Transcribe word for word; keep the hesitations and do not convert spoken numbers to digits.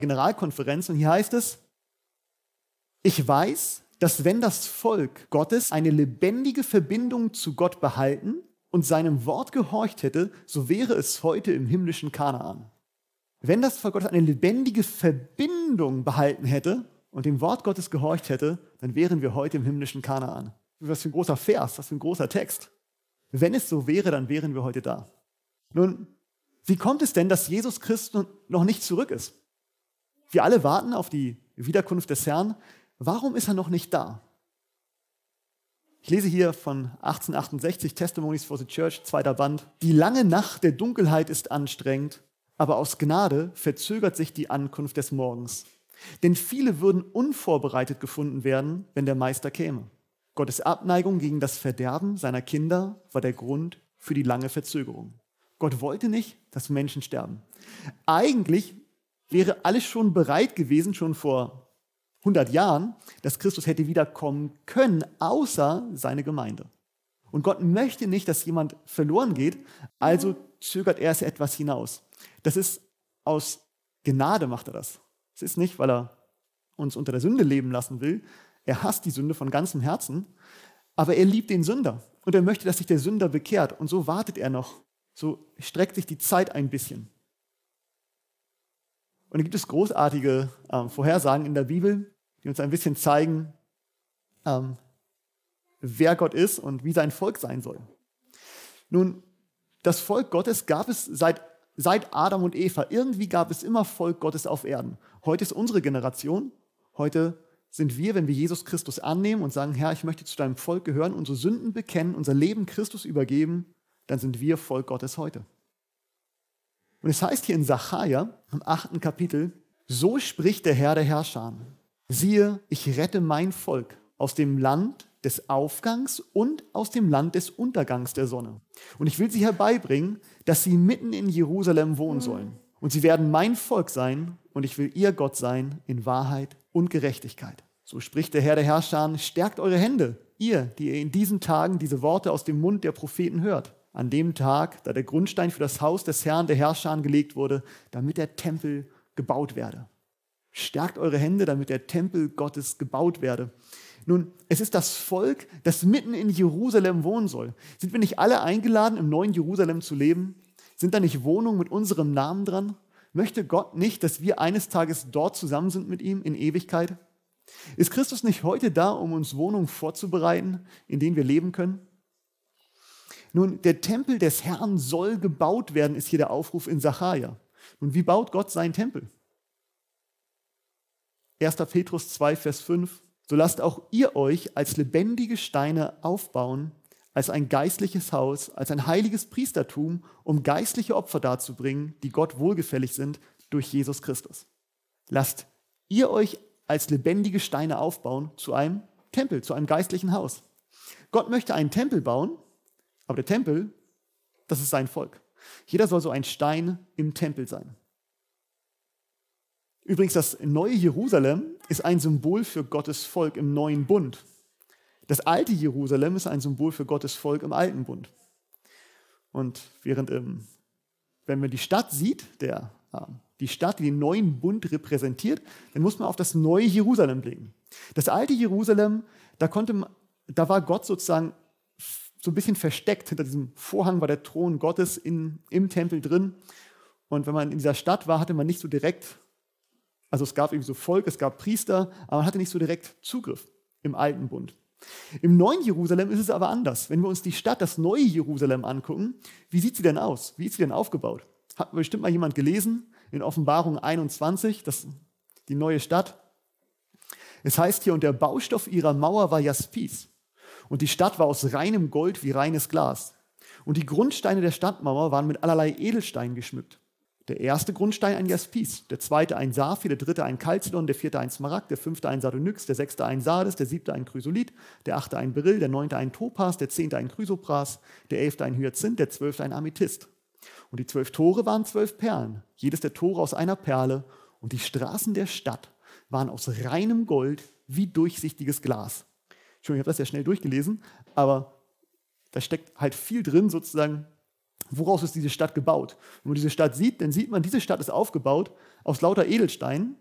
Generalkonferenz und hier heißt es, ich weiß, dass wenn das Volk Gottes eine lebendige Verbindung zu Gott behalten und seinem Wort gehorcht hätte, so wäre es heute im himmlischen Kanaan. Wenn das Volk Gottes eine lebendige Verbindung behalten hätte und dem Wort Gottes gehorcht hätte, dann wären wir heute im himmlischen Kanaan. Was für ein großer Vers, was für ein großer Text. Wenn es so wäre, dann wären wir heute da. Nun, wie kommt es denn, dass Jesus Christus noch nicht zurück ist? Wir alle warten auf die Wiederkunft des Herrn. Warum ist er noch nicht da? Ich lese hier von achtzehnhundertachtundsechzig, Testimonies for the Church, zweiter Band. Die lange Nacht der Dunkelheit ist anstrengend, aber aus Gnade verzögert sich die Ankunft des Morgens. Denn viele würden unvorbereitet gefunden werden, wenn der Meister käme. Gottes Abneigung gegen das Verderben seiner Kinder war der Grund für die lange Verzögerung. Gott wollte nicht, dass Menschen sterben. Eigentlich wäre alles schon bereit gewesen, schon vor hundert Jahren, dass Christus hätte wiederkommen können, außer seine Gemeinde. Und Gott möchte nicht, dass jemand verloren geht, also zögert er es etwas hinaus. Das ist aus Gnade macht er das. Es ist nicht, weil er uns unter der Sünde leben lassen will. Er hasst die Sünde von ganzem Herzen, aber er liebt den Sünder und er möchte, dass sich der Sünder bekehrt. Und so wartet er noch. So streckt sich die Zeit ein bisschen. Und da gibt es großartige äh, Vorhersagen in der Bibel, die uns ein bisschen zeigen, ähm, wer Gott ist und wie sein Volk sein soll. Nun, das Volk Gottes gab es seit, seit Adam und Eva. Irgendwie gab es immer Volk Gottes auf Erden. Heute ist unsere Generation. Heute sind wir, wenn wir Jesus Christus annehmen und sagen, Herr, ich möchte zu deinem Volk gehören, unsere Sünden bekennen, unser Leben Christus übergeben, dann sind wir Volk Gottes heute. Und es heißt hier in Sacharja, im achten Kapitel, so spricht der Herr der Herrscher. Siehe, ich rette mein Volk aus dem Land des Aufgangs und aus dem Land des Untergangs der Sonne. Und ich will sie herbeibringen, dass sie mitten in Jerusalem wohnen sollen. Und sie werden mein Volk sein und ich will ihr Gott sein in Wahrheit und Gerechtigkeit. So spricht der Herr der Herrscher, stärkt eure Hände, ihr, die ihr in diesen Tagen diese Worte aus dem Mund der Propheten hört. An dem Tag, da der Grundstein für das Haus des Herrn der Herrscher gelegt wurde, damit der Tempel gebaut werde. Stärkt eure Hände, damit der Tempel Gottes gebaut werde. Nun, es ist das Volk, das mitten in Jerusalem wohnen soll. Sind wir nicht alle eingeladen, im neuen Jerusalem zu leben? Sind da nicht Wohnungen mit unserem Namen dran? Möchte Gott nicht, dass wir eines Tages dort zusammen sind mit ihm in Ewigkeit? Ist Christus nicht heute da, um uns Wohnungen vorzubereiten, in denen wir leben können? Nun, der Tempel des Herrn soll gebaut werden, ist hier der Aufruf in Sacharja. Nun, wie baut Gott seinen Tempel? erster Petrus zwei, Vers fünf. So lasst auch ihr euch als lebendige Steine aufbauen, als ein geistliches Haus, als ein heiliges Priestertum, um geistliche Opfer darzubringen, die Gott wohlgefällig sind durch Jesus Christus. Lasst ihr euch als lebendige Steine aufbauen zu einem Tempel, zu einem geistlichen Haus. Gott möchte einen Tempel bauen, aber der Tempel, das ist sein Volk. Jeder soll so ein Stein im Tempel sein. Übrigens, das neue Jerusalem ist ein Symbol für Gottes Volk im neuen Bund. Das alte Jerusalem ist ein Symbol für Gottes Volk im alten Bund. Und während, ähm, wenn man die Stadt sieht, der, äh, die Stadt, die den neuen Bund repräsentiert, dann muss man auf das neue Jerusalem blicken. Das alte Jerusalem, da, konnte man, da war Gott sozusagen so ein bisschen versteckt. Hinter diesem Vorhang war der Thron Gottes in, im Tempel drin. Und wenn man in dieser Stadt war, hatte man nicht so direkt, also es gab irgendwie so Volk, es gab Priester, aber man hatte nicht so direkt Zugriff im alten Bund. Im neuen Jerusalem ist es aber anders. Wenn wir uns die Stadt, das neue Jerusalem angucken, wie sieht sie denn aus? Wie ist sie denn aufgebaut? Hat bestimmt mal jemand gelesen in Offenbarung einundzwanzig, das, die neue Stadt. Es heißt hier, und der Baustoff ihrer Mauer war Jaspis. Und die Stadt war aus reinem Gold wie reines Glas. Und die Grundsteine der Stadtmauer waren mit allerlei Edelsteinen geschmückt. Der erste Grundstein ein Jaspis, der zweite ein Saphir, der dritte ein Chalcedon, der vierte ein Smaragd, der fünfte ein Sardonyx, der sechste ein Sardes, der siebte ein Chrysolit, der achte ein Beryl, der neunte ein Topas, der zehnte ein Chrysopras, der elfte ein Hyazinth, der zwölfte ein Amethyst. Und die zwölf Tore waren zwölf Perlen, jedes der Tore aus einer Perle. Und die Straßen der Stadt waren aus reinem Gold wie durchsichtiges Glas. Entschuldigung, ich habe das ja schnell durchgelesen, aber da steckt halt viel drin sozusagen, woraus ist diese Stadt gebaut? Wenn man diese Stadt sieht, dann sieht man, diese Stadt ist aufgebaut aus lauter Edelsteinen.